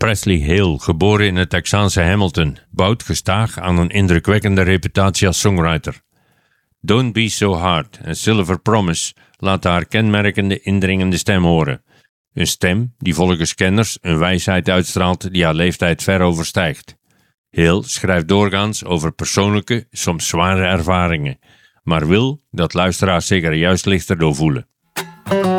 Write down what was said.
Presley Hale, geboren in het Texaanse Hamilton, bouwt gestaag aan een indrukwekkende reputatie als songwriter. Don't Be So Hard en Silver Promise laten haar kenmerkende indringende stem horen. Een stem die volgens kenners een wijsheid uitstraalt die haar leeftijd ver overstijgt. Hale schrijft doorgaans over persoonlijke, soms zware ervaringen, maar wil dat luisteraars zich er juist lichter door voelen.